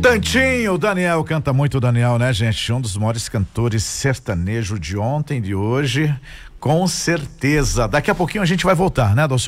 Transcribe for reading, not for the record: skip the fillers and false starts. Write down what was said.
Tantinho, o Daniel canta muito, o Daniel, né, gente? Um dos maiores cantores sertanejo de ontem, de hoje, com certeza. Daqui a pouquinho a gente vai voltar, né, Dalcir?